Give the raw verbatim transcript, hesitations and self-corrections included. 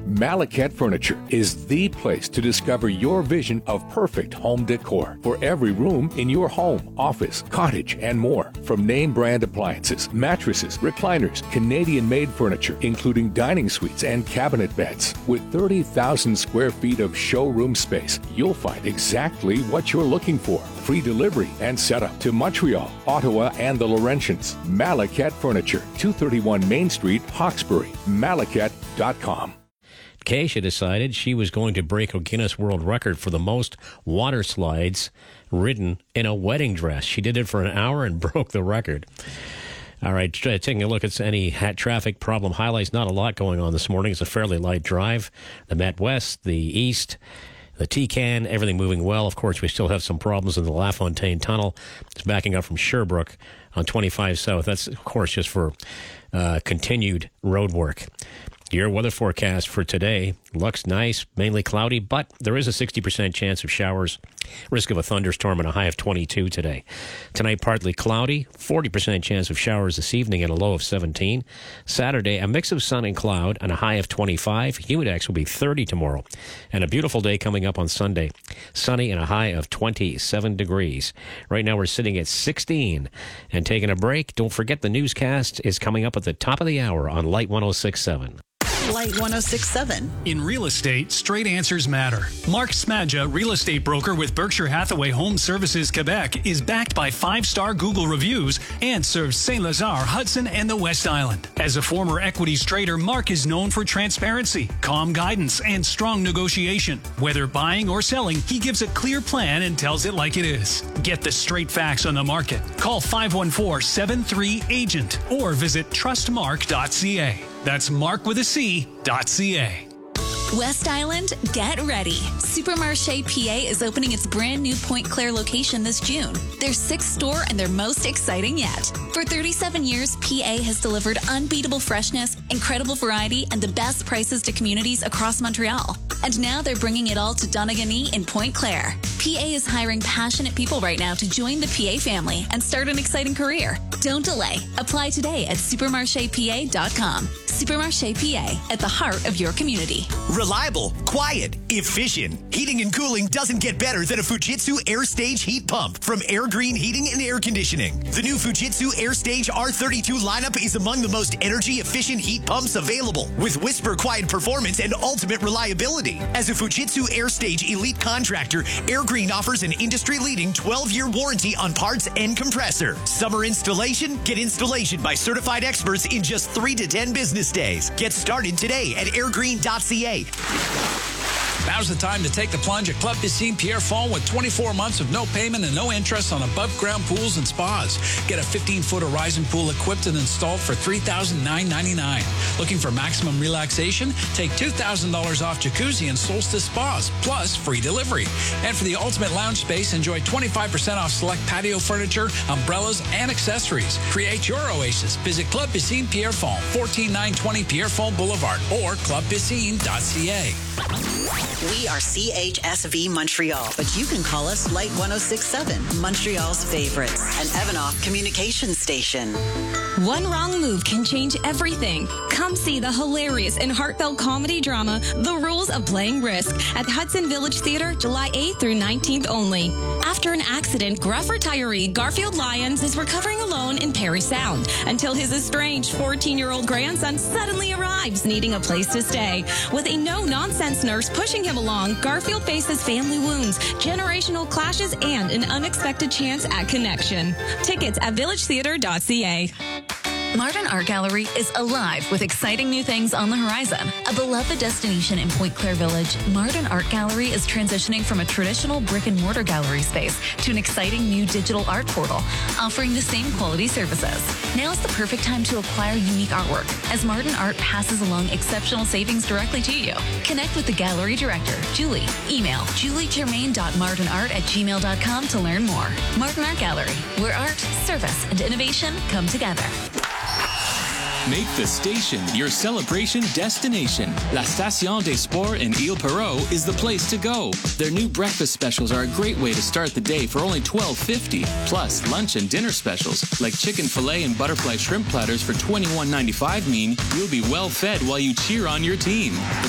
Malacat Furniture is the place to discover your vision of perfect home decor for every room in your home, office, cottage, and more. From name brand appliances, mattresses, recliners, Canadian-made furniture, including dining suites and cabinet beds. With thirty thousand square feet of showroom space, you'll find exactly what you're looking for. Free delivery and setup to Montreal, Ottawa, and the Laurentians. Malacat Furniture, two thirty-one Main Street, Hawkesbury. Malacat dot com. Keisha decided she was going to break a Guinness World Record for the most water slides ridden in a wedding dress. She did it for an hour and broke the record. All right, taking a look at any traffic problem highlights. Not a lot going on this morning. It's a fairly light drive. The Met West, the East, the T-Can, everything moving well. Of course, we still have some problems in the LaFontaine Tunnel. It's backing up from Sherbrooke on twenty-five South. That's, of course, just for uh, continued road work. Your weather forecast for today looks nice, mainly cloudy, but there is a sixty percent chance of showers. Risk of a thunderstorm and a high of twenty-two today. Tonight, partly cloudy, forty percent chance of showers this evening and a low of seventeen. Saturday, a mix of sun and cloud and a high of twenty-five. Humidex will be thirty tomorrow. And a beautiful day coming up on Sunday. Sunny and a high of twenty-seven degrees. Right now, we're sitting at sixteen. And taking a break, don't forget the newscast is coming up at the top of the hour on Light one oh six point seven. Light one oh six point seven. In real estate, straight answers matter. Mark Smadja, real estate broker with Berkshire Hathaway Home Services Quebec, is backed by five-star Google reviews and serves Saint-Lazare, Hudson, and the West Island. As a former equities trader, Mark is known for transparency, calm guidance, and strong negotiation. Whether buying or selling, he gives a clear plan and tells it like it is. Get the straight facts on the market. Call five one four, seven three, agent or visit trust mark dot c a. That's Mark with a C, dot C-A. West Island, get ready. Supermarché P A is opening its brand new Pointe Claire location this June. Their sixth store and their most exciting yet. For thirty-seven years, P A has delivered unbeatable freshness, incredible variety, and the best prices to communities across Montreal. And now they're bringing it all to Donegal in Pointe Claire. P A is hiring passionate people right now to join the P A family and start an exciting career. Don't delay. Apply today at supermarché p a dot com. Supermarché P A, at the heart of your community. Reliable, quiet, efficient. Heating and cooling doesn't get better than a Fujitsu AirStage heat pump from Air Green Heating and Air Conditioning. The new Fujitsu AirStage R thirty-two lineup is among the most energy-efficient heat pumps available, with whisper quiet performance and ultimate reliability. As a Fujitsu AirStage elite contractor, Air Green offers an industry-leading twelve-year warranty on parts and compressor. Summer installation? Get installation by certified experts in just three to ten business days. Get started today at airgreen dot c a. Now's the time to take the plunge at Club Piscine Pierrefonds with twenty-four months of no payment and no interest on above-ground pools and spas. Get a fifteen-foot Horizon pool equipped and installed for three thousand nine hundred ninety-nine dollars. Looking for maximum relaxation? Take two thousand dollars off jacuzzi and Solstice spas, plus free delivery. And for the ultimate lounge space, enjoy twenty-five percent off select patio furniture, umbrellas, and accessories. Create your oasis. Visit Club Piscine Pierrefonds, fourteen nine twenty Pierrefonds Boulevard, or club piscine dot c a. We are C H S V Montreal, but you can call us Light one oh six point seven, Montreal's favorites, an Evanoff communication station. One wrong move can change everything. Come see the hilarious and heartfelt comedy drama, The Rules of Playing Risk, at Hudson Village Theatre, July eighth through nineteenth only. After an accident, gruff retiree Garfield Lyons is recovering alone in Parry Sound until his estranged fourteen-year-old grandson suddenly arrives, needing a place to stay. With a no-nonsense nurse pushing him along, Garfield faces family wounds, generational clashes, and an unexpected chance at connection. Tickets at village theatre dot c a. Martin Art Gallery is alive with exciting new things on the horizon. A beloved destination in Pointe Claire Village, Martin Art Gallery is transitioning from a traditional brick-and-mortar gallery space to an exciting new digital art portal, offering the same quality services. Now is the perfect time to acquire unique artwork, as Martin Art passes along exceptional savings directly to you. Connect with the gallery director, Julie. Email julie germain dot martin art at gmail dot com to learn more. Martin Art Gallery, where art, service, and innovation come together. Make the station your celebration destination. La Station des Sports in Ile Perrot is the place to go. Their new breakfast specials are a great way to start the day for only twelve fifty. Plus, lunch and dinner specials like chicken fillet and butterfly shrimp platters for twenty-one ninety-five mean you'll be well fed while you cheer on your team.